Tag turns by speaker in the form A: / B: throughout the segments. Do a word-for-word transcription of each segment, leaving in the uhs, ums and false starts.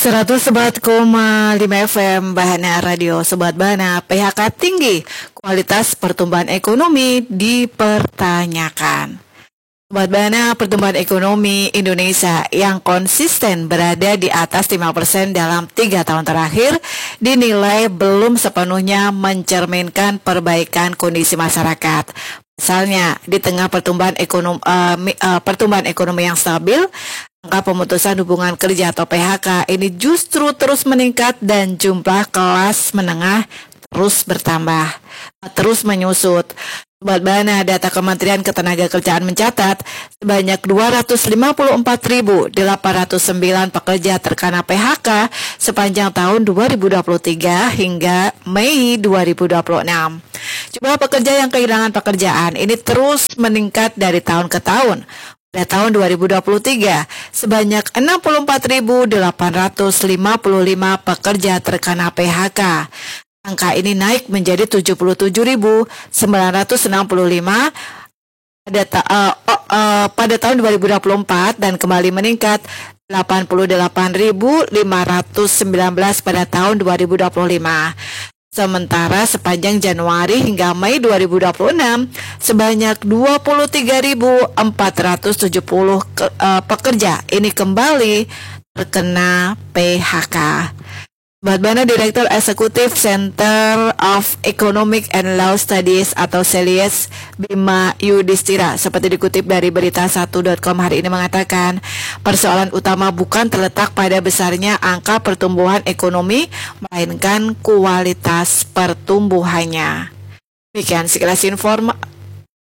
A: seratus empat koma lima F M Bahana Radio. Sobat Bahana, P H K tinggi, kualitas pertumbuhan ekonomi dipertanyakan. Sobat Bahana, pertumbuhan ekonomi Indonesia yang konsisten berada di atas lima persen dalam tiga tahun terakhir dinilai belum sepenuhnya mencerminkan perbaikan kondisi masyarakat. Misalnya, di tengah pertumbuhan ekonomi, uh, uh, pertumbuhan ekonomi yang stabil, angka pemutusan hubungan kerja atau P H K ini justru terus meningkat dan jumlah kelas menengah terus bertambah, terus menyusut. Sobat Bahana, data Kementerian Ketenagakerjaan mencatat sebanyak dua ratus lima puluh empat ribu delapan ratus sembilan pekerja terkena P H K sepanjang tahun dua ribu dua puluh tiga hingga Mei dua ribu dua puluh enam. Jumlah pekerja yang kehilangan pekerjaan ini terus meningkat dari tahun ke tahun. Pada tahun dua ribu dua puluh tiga, sebanyak enam puluh empat ribu delapan ratus lima puluh lima pekerja terkena P H K. Angka ini naik menjadi tujuh puluh tujuh ribu sembilan ratus enam puluh lima pada, ta- uh, uh, uh, pada tahun dua ribu dua puluh empat dan kembali meningkat delapan puluh delapan ribu lima ratus sembilan belas pada tahun dua ribu dua puluh lima. Sementara sepanjang Januari hingga Mei dua ribu dua puluh enam, sebanyak dua puluh tiga ribu empat ratus tujuh puluh ke, uh, pekerja ini kembali terkena P H K. Sobat Bahana, Direktur Eksekutif Center of Economic and Law Studies atau Celies Bima Yudhistira seperti dikutip dari berita satu titik com hari ini mengatakan persoalan utama bukan terletak pada besarnya angka pertumbuhan ekonomi melainkan kualitas pertumbuhannya. Demikian sekilas informa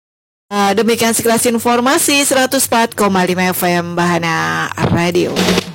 A: uh, demikian sekilas informasi seratus empat koma lima F M Bahana Radio.